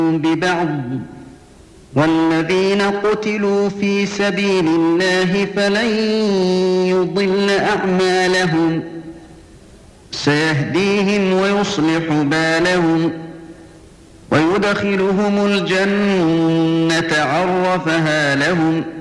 ببعض والذين قتلوا في سبيل الله فلن يضل أعمالهم سيهديهم ويصلح بالهم ويدخلهم الجنة عرفها لهم